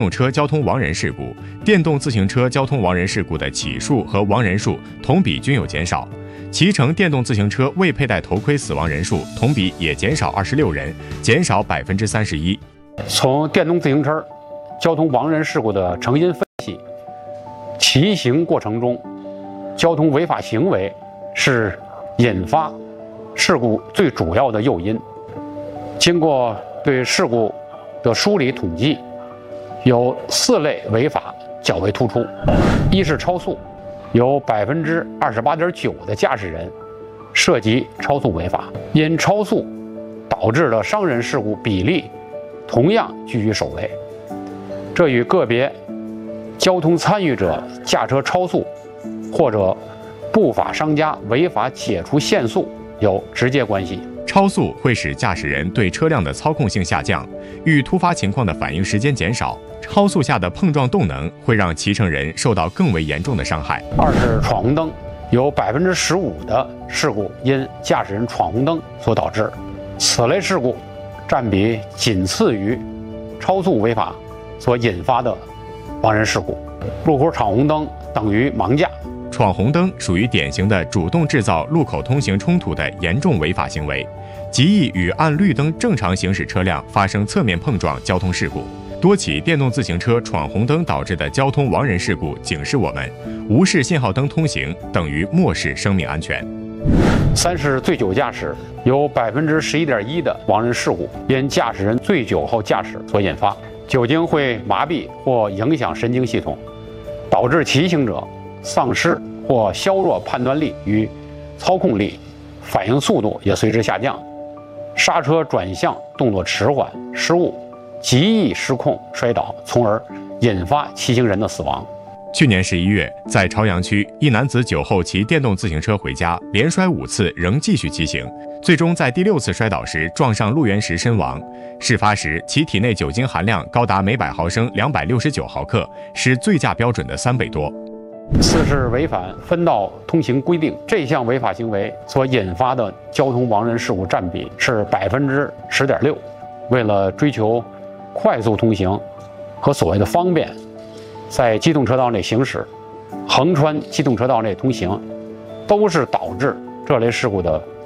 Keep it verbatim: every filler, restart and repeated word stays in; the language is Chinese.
动车交通亡人事故，电动自行车交通亡人事故的起数和亡人数同比均有减少，骑乘电动自行车未佩戴头盔死亡人数同比也减少二十六人，减少百分之三十一。 从电动自行车交通亡人事故的成因分析，骑行过程中交通违法行为是引发事故最主要的诱因。经过对事故的梳理统计，有四类违法较为突出：一是超速，有百分之二十八点九的驾驶人涉及超速违法，因超速导致的伤人事故比例同样居于首位。这与个别交通参与者驾车超速或者不法商家违法解除限速有直接关系。 超速会使驾驶人对车辆的操控性下降，遇突发情况的反应时间减少。超速下的碰撞动能会让骑乘人受到更为严重的伤害。 二是闯红灯，有百分之十五的事故因驾驶人闯红灯所导致，此类事故占比仅次于超速违法所引发的亡人事故。路口闯红灯等于盲驾。 闯红灯属于典型的主动制造路口通行冲突的严重违法行为，极易与按绿灯正常行驶车辆发生侧面碰撞交通事故。多起电动自行车闯红灯导致的交通亡人事故警示我们，无视信号灯通行等于漠视生命安全。 三是醉酒驾驶，有百分之十一点一的亡人事故因驾驶人醉酒后驾驶所引发。酒精会麻痹或影响神经系统，导致骑行者丧失或削弱判断力与操控力，反应速度也随之下降，刹车转向动作迟缓、失误，极易失控摔倒，从而引发骑行人的死亡。 去年十一月，在朝阳区，一男子酒后骑电动自行车回家，连摔五次，仍继续骑行，最终在第六次摔倒时撞上路缘石身亡。事发时，其体内酒精含量高达每百毫升两百六十九毫克，是醉驾标准的三倍多。 四是违反分道通行规定，这项违法行为所引发的交通亡人事故占比是百分之十点六。为了追求快速通行和所谓的方便，在机动车道内行驶、横穿机动车道内通行，都是导致这类事故的